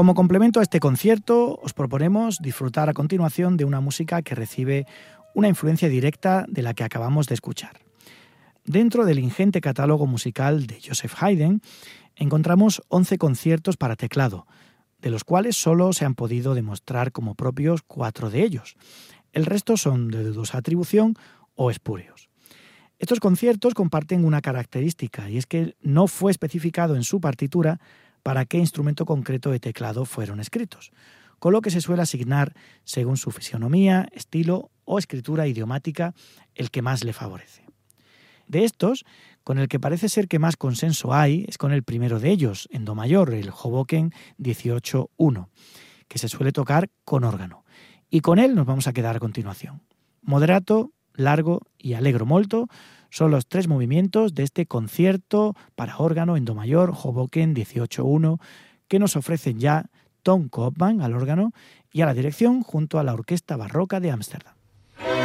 Como complemento a este concierto, os proponemos disfrutar a continuación de una música que recibe una influencia directa de la que acabamos de escuchar. Dentro del ingente catálogo musical de Joseph Haydn, encontramos 11 conciertos para teclado, de los cuales solo se han podido demostrar como propios 4 de ellos. El resto son de dudosa atribución o espurios. Estos conciertos comparten una característica, y es que no fue especificado en su partitura para qué instrumento concreto de teclado fueron escritos, con lo que se suele asignar, según su fisionomía, estilo o escritura idiomática, el que más le favorece. De estos, con el que parece ser que más consenso hay es con el primero de ellos, en do mayor, el Hoboken 18.1, que se suele tocar con órgano. Y con él nos vamos a quedar a continuación. Moderato, largo y allegro molto son los 3 movimientos de este concierto para órgano en do mayor, Hoboken 18.1, que nos ofrecen ya Tom Koopman al órgano y a la dirección junto a la Orquesta Barroca de Ámsterdam.